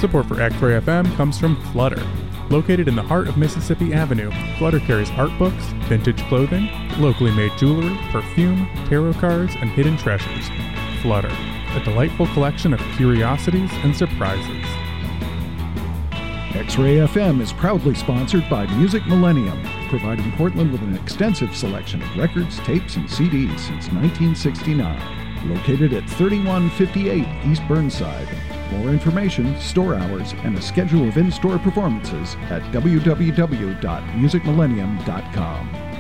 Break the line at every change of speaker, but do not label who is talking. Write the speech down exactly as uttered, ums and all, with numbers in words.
Support for X-Ray F M comes from Flutter. Located in the heart of Mississippi Avenue, Flutter carries art books, vintage clothing, locally made jewelry, perfume, tarot cards, and hidden treasures. Flutter, a delightful collection of curiosities and surprises.
X-Ray F M is proudly sponsored by Music Millennium, providing Portland with an extensive selection of records, tapes, and C Ds since nineteen sixty-nine. Located at thirty-one fifty-eight East Burnside. More information, store hours, and a schedule of in-store performances at w w w dot music millennium dot com.